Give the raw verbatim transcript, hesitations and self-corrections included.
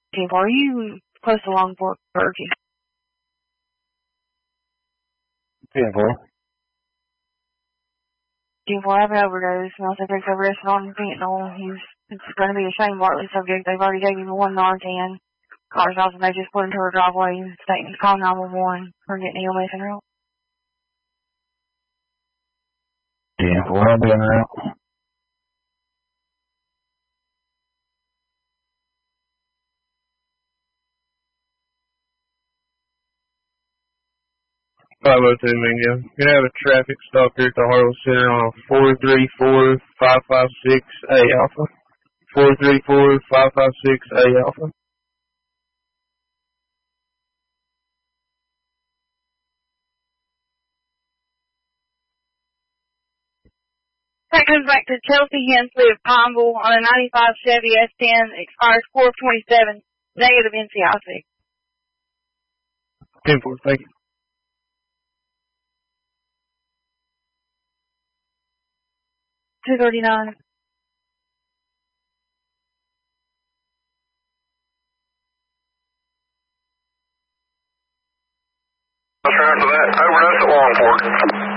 People, are you close to Longport, Turkey? ten four. People have an overdose. And also takes arrested on fentanyl. He's, it's going to be a Shane Bartley subject. They've already gave him a one Narcan. Car's off and they just put him to her driveway and stating to call nine one one for getting ill missing help. ten four, I'll be in route. five oh two Mingo. You have a traffic stop here at the Harville Center on four three four, five five six A Alpha. four three four, five five six A Alpha. That comes back to Chelsea Hensley of Pineville on a ninety-five Chevy S ten, expires four twenty-seven, negative N C I C. ten four, thank you. two thirty-nine. After that, overdose at Longport.